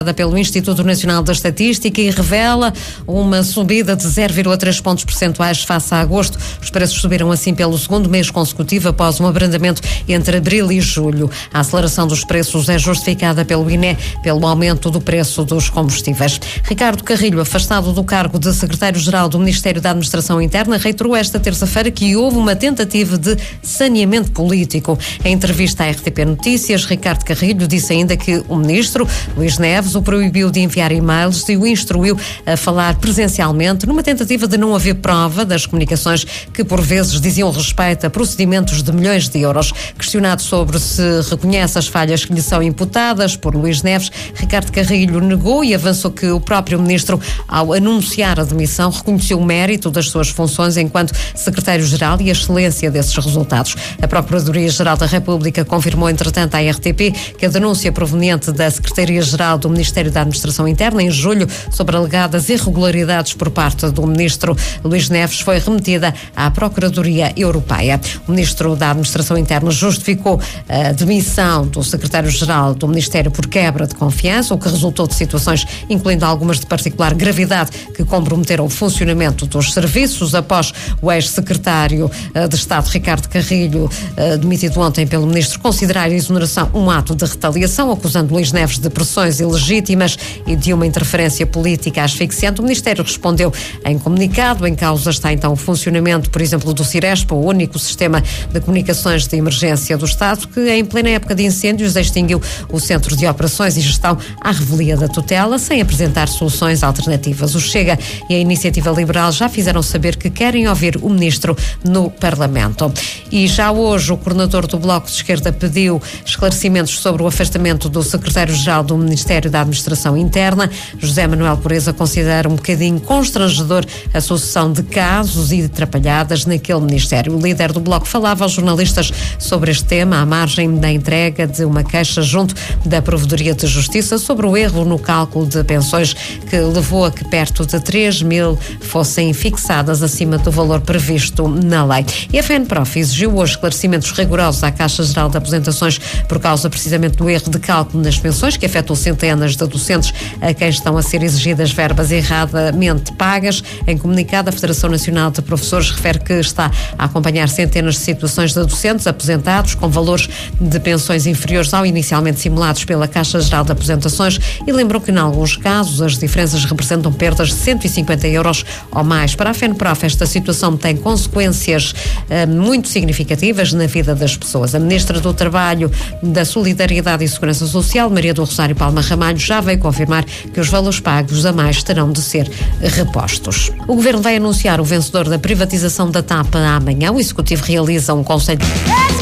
Pelo Instituto Nacional da Estatística e revela uma subida de 0,3 pontos percentuais face a agosto. Os preços subiram assim pelo segundo mês consecutivo após um abrandamento entre abril e julho. A aceleração dos preços é justificada pelo INE, pelo aumento do preço dos combustíveis. Ricardo Carrilho, afastado do cargo de secretário-geral do Ministério da Administração Interna, reiterou esta terça-feira que houve uma tentativa de saneamento político. Em entrevista à RTP Notícias, Ricardo Carrilho disse ainda que o ministro, Luís Neves, o proibiu de enviar e-mails e o instruiu a falar presencialmente numa tentativa de não haver prova das comunicações que por vezes diziam respeito a procedimentos de milhões de euros. Questionado sobre se reconhece as falhas que lhe são imputadas por Luís Neves, Ricardo Carrilho negou e avançou que o próprio ministro, ao anunciar a demissão, reconheceu o mérito das suas funções enquanto secretário-geral e a excelência desses resultados. A Procuradoria-Geral da República confirmou, entretanto, à RTP que a denúncia proveniente da Secretaria-Geral do Ministério da Administração Interna, em julho, sobre alegadas irregularidades por parte do ministro Luís Neves, foi remetida à Procuradoria Europeia. O ministro da Administração Interna justificou a demissão do secretário-geral do Ministério por quebra de confiança, o que resultou de situações, incluindo algumas de particular gravidade, que comprometeram o funcionamento dos serviços. Após o ex-secretário de Estado, Ricardo Carrilho, demitido ontem pelo ministro, considerar a exoneração um ato de retaliação, acusando Luís Neves de pressões ilegítimas e de uma interferência política asfixiante, o Ministério respondeu em comunicado. Em causa está então o funcionamento, por exemplo, do Cirespa, o único sistema de comunicações de emergência do Estado, que em plena época de incêndios extinguiu o Centro de Operações e Gestão à revelia da tutela, sem apresentar soluções alternativas. O Chega e a Iniciativa Liberal já fizeram saber que querem ouvir o Ministro no Parlamento. E já hoje o coordenador do Bloco de Esquerda pediu esclarecimentos sobre o afastamento do secretário-geral do Ministério da Administração Interna. José Manuel Pureza considera um bocadinho constrangedor a sucessão de casos e de atrapalhadas naquele Ministério. O líder do Bloco falava aos jornalistas sobre este tema à margem da entrega de uma queixa junto da Provedoria de Justiça sobre o erro no cálculo de pensões que levou a que perto de 3.000 fossem fixadas acima do valor previsto na lei. E a FENPROF exigiu hoje esclarecimentos rigorosos à Caixa Geral de Aposentações por causa precisamente do erro de cálculo nas pensões que afetou centenas de docentes a quem estão a ser exigidas verbas erradamente pagas. Em comunicado, a Federação Nacional de Professores refere que está a acompanhar centenas de situações de docentes aposentados com valores de pensões inferiores ao inicialmente simulados pela Caixa Geral de Aposentações e lembrou que, em alguns casos, as diferenças representam perdas de 150 euros ou mais. Para a FENPROF, esta situação tem consequências muito significativas na vida das pessoas. A Ministra do Trabalho, da Solidariedade e Segurança Social, Maria do Rosário Palma Ramalho, já veio confirmar que os valores pagos a mais terão de ser repostos. O Governo vai anunciar o vencedor da privatização da TAP amanhã. O Executivo realiza um conselho